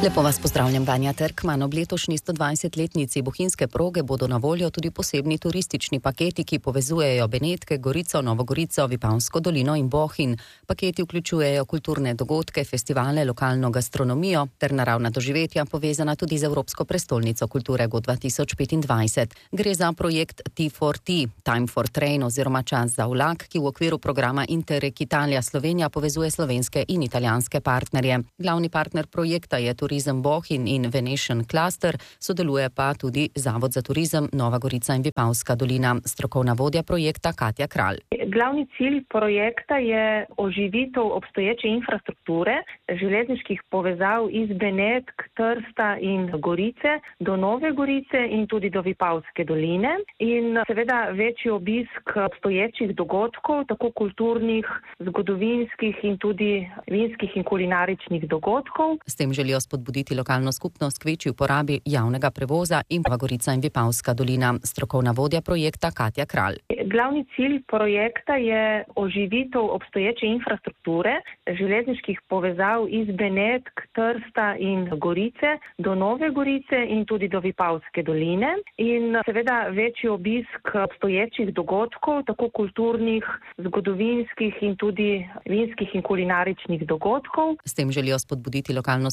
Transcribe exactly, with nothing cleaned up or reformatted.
Lepo vas pozdravljam, Vanja Terkman. Ob letošnji sto dvajsetletnici bohinjske proge bodo na voljo tudi posebni turistični paketi, ki povezujejo Benetke, Gorico, Novo Gorico, Vipavsko dolino in Bohinj. Paketi vključujejo kulturne dogodke, festivale, lokalno gastronomijo ter naravna doživetja, povezana tudi z Evropsko prestolnico kulture Go dva tisoč petindvajset. Gre za projekt T for T, Time for Train oziroma Čas za vlak, ki v okviru programa Interreg Italija Slovenija povezuje slovenske in italijanske partnerje. Glavni partner projekta je Turizem Bohinj in Venetian Cluster, sodeluje pa tudi Zavod za turizem Nova Gorica in Vipavska dolina. Strokovna vodja projekta Katja Kralj. Glavni cilj projekta je oživitev obstoječe infrastrukture, železniških povezav iz Benetk, Trsta in Gorice do Nove Gorice in tudi do Vipavske doline in seveda večji obisk obstoječih dogodkov, tako kulturnih, zgodovinskih in tudi vinskih in kulinaričnih dogodkov. S tem želijo spodbuditi lokalno skupnost k večji uporabi javnega prevoza in Nova Gorica in Vipavska dolina. Strokovna vodja projekta Katja Kralj. Glavni cilj projekta je oživitev obstoječe infrastrukture, železniških povezav iz Benetk, Trsta in Gorice do Nove Gorice in tudi do Vipavske doline in seveda večji obisk obstoječih dogodkov, tako kulturnih, zgodovinskih in tudi vinskih in kulinaričnih dogodkov. S tem želijo spodbuditi lokalno